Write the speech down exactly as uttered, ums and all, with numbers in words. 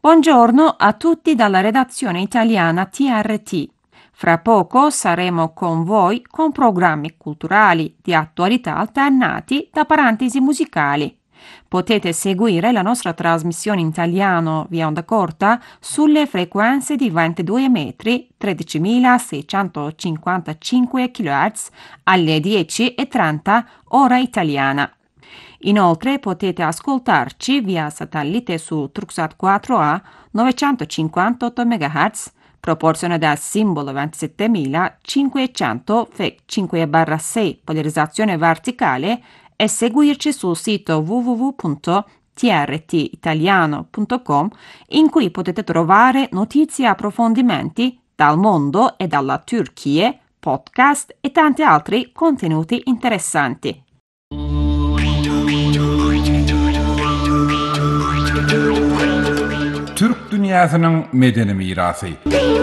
Buongiorno a tutti dalla redazione italiana T R T. Fra poco saremo con voi con programmi culturali di attualità alternati da parentesi musicali. Potete seguire la nostra trasmissione in italiano via onda corta sulle frequenze di ventidue metri, tredicimilaseicentocinquantacinque kHz alle dieci e trenta ora italiana. Inoltre potete ascoltarci via satellite su Truxat quattro A novecentocinquantotto megahertz, proporzione del simbolo ventisettemilacinquecento F E C cinque barra sei polarizzazione verticale e seguirci sul sito w w w punto t r t italiano punto com in cui potete trovare notizie e approfondimenti dal mondo e dalla Turchia, podcast e tanti altri contenuti interessanti. Türk dünyasının medeni mirası.